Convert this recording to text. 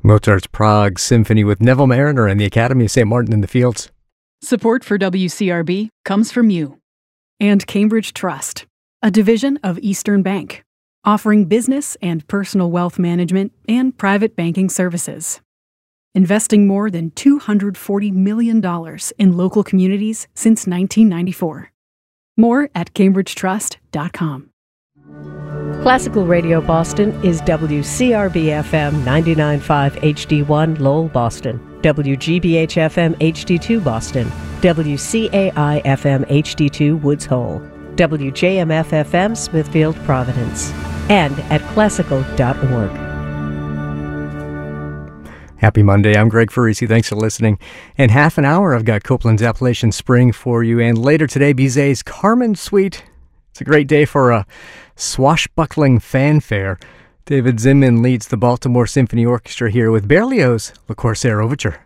Mozart's Prague Symphony with Neville Mariner and the Academy of St. Martin in the Fields. Support for WCRB comes from you. And Cambridge Trust, a division of Eastern Bank, offering business and personal wealth management and private banking services. Investing more than $240 million in local communities since 1994. More at cambridgetrust.com. Classical Radio Boston is WCRB-FM 99.5 HD1 Lowell, Boston, WGBH-FM HD2 Boston, WCAI-FM HD2 Woods Hole, WJMF-FM Smithfield, Providence, and at classical.org. Happy Monday. I'm Greg Farisi. Thanks for listening. In half an hour, I've got Copeland's Appalachian Spring for you. And later today, Bizet's Carmen Suite. It's a great day for a swashbuckling fanfare. David Zinman leads the Baltimore Symphony Orchestra here with Berlioz' Le Corsaire Overture.